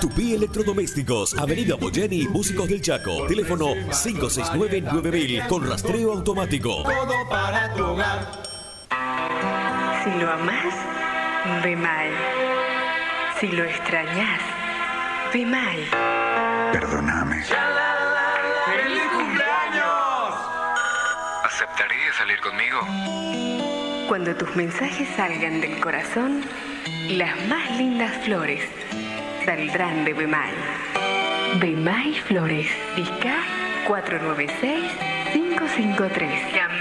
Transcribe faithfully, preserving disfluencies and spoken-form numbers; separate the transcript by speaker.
Speaker 1: Tupí Electrodomésticos, Avenida Boyeni, Músicos del Chaco. Teléfono cinco seis nueve nueve mil con rastreo automático.
Speaker 2: Todo para tu hogar.
Speaker 3: Si lo amás, ve mal. Si lo extrañas, ve mal.
Speaker 4: Perdóname.
Speaker 2: ¡Feliz cumpleaños!
Speaker 4: ¿Aceptarías salir conmigo?
Speaker 3: Cuando tus mensajes salgan del corazón, las más lindas flores saldrán de Bemay. Bemay Flores, Disca cuatro nueve seis cinco cinco tres.